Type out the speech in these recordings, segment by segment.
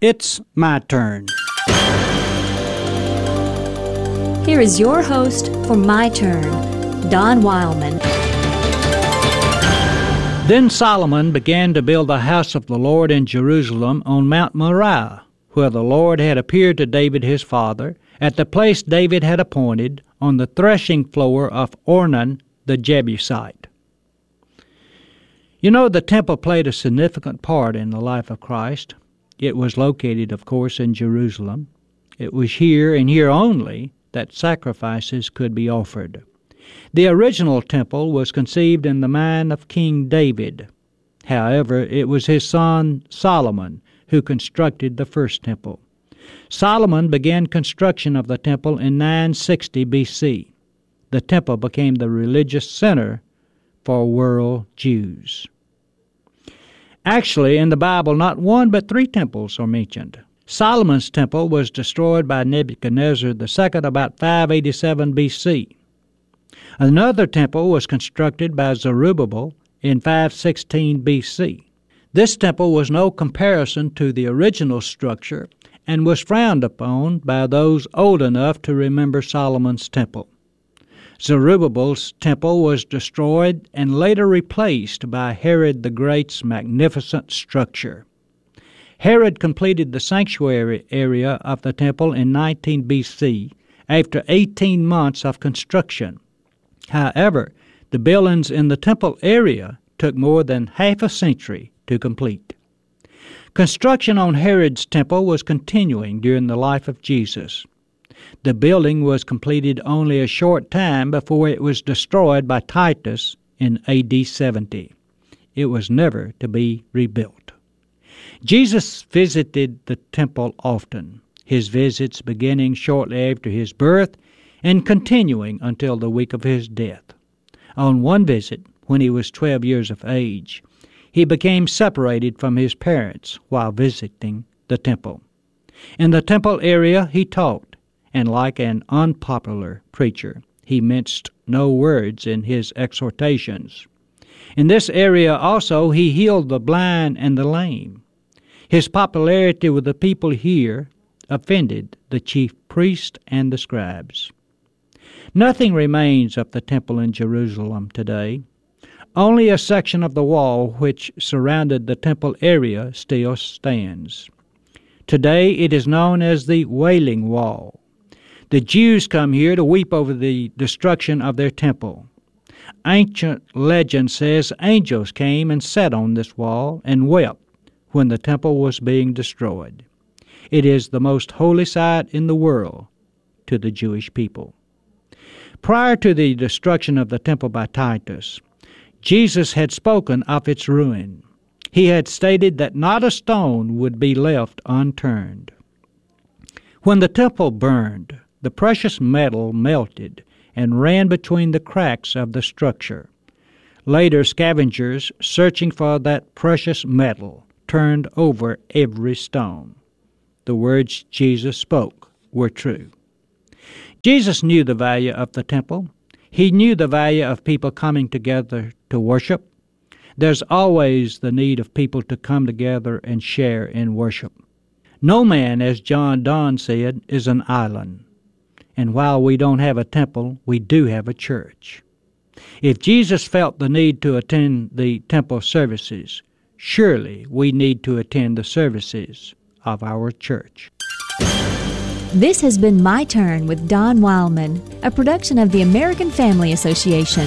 It's my turn. Here is your host for My Turn, Don Wildman. Then Solomon began to build the house of the Lord in Jerusalem on Mount Moriah, where the Lord had appeared to David his father, at the place David had appointed, on the threshing floor of Ornan the Jebusite. You know, the temple played a significant part in the life of Christ. It was located, of course, in Jerusalem. It was here and here only that sacrifices could be offered. The original temple was conceived in the mind of King David. However, it was his son Solomon who constructed the first temple. Solomon began construction of the temple in 960 B.C. The temple became the religious center for world Jews. Actually, in the Bible, not one but 3 temples are mentioned. Solomon's temple was destroyed by Nebuchadnezzar II about 587 B.C. Another temple was constructed by Zerubbabel in 516 B.C. This temple was no comparison to the original structure and was frowned upon by those old enough to remember Solomon's temple. Zerubbabel's temple was destroyed and later replaced by Herod the Great's magnificent structure. Herod completed the sanctuary area of the temple in 19 B.C. after 18 months of construction. However, the buildings in the temple area took more than half a century to complete. Construction on Herod's temple was continuing during the life of Jesus. The building was completed only a short time before it was destroyed by Titus in AD 70. It was never to be rebuilt. Jesus visited the temple often, his visits beginning shortly after his birth and continuing until the week of his death. On one visit, when he was 12 years of age, he became separated from his parents while visiting the temple. In the temple area he taught, and like an unpopular preacher, he minced no words in his exhortations. In this area also he healed the blind and the lame. His popularity with the people here offended the chief priests and the scribes. Nothing remains of the temple in Jerusalem today. Only a section of the wall which surrounded the temple area still stands. Today it is known as the Wailing Wall. The Jews come here to weep over the destruction of their temple. Ancient legend says angels came and sat on this wall and wept when the temple was being destroyed. It is the most holy site in the world to the Jewish people. Prior to the destruction of the temple by Titus, Jesus had spoken of its ruin. He had stated that not a stone would be left unturned. When the temple burned, the precious metal melted and ran between the cracks of the structure. Later, scavengers searching for that precious metal turned over every stone. The words Jesus spoke were true. Jesus knew the value of the temple. He knew the value of people coming together to worship. There's always the need of people to come together and share in worship. No man, as John Donne said, is an island. And while we don't have a temple, we do have a church. If Jesus felt the need to attend the temple services, surely we need to attend the services of our church. This has been My Turn with Don Wildman, a production of the American Family Association.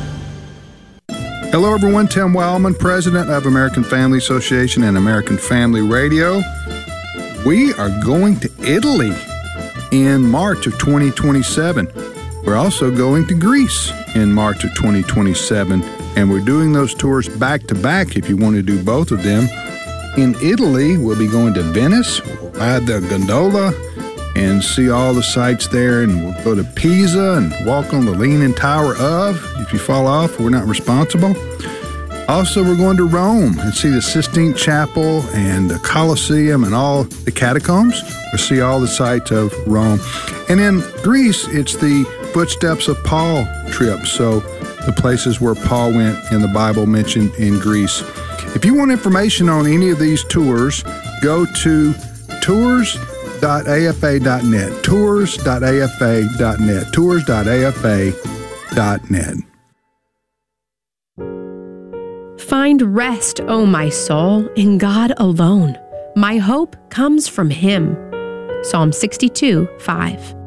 Hello, everyone. Tim Wildman, president of American Family Association and American Family Radio. We are going to Italy in March of 2027. We're also going to Greece in March of 2027. And we're doing those tours back-to-back if you want to do both of them. In Italy, we'll be going to Venice, we'll ride the gondola, and see all the sights there. And we'll go to Pisa and walk on the Leaning Tower of. If you fall off, we're not responsible. Also, we're going to Rome and see the Sistine Chapel and the Colosseum and all the catacombs. We'll see all the sights of Rome. And in Greece, it's the Footsteps of Paul trip. So the places where Paul went in the Bible mentioned in Greece. If you want information on any of these tours, go to tours.afa.net. Tours.afa.net. Tours.afa.net. Find rest, O my soul, in God alone. My hope comes from Him. Psalm 62:5.